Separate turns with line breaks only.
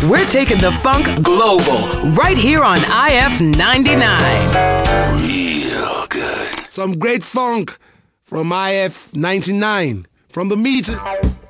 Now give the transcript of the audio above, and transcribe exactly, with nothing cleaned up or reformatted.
We're taking the funk global right here on I F ninety-nine.
Real good. Some great funk from I F ninety-nine. From the meter.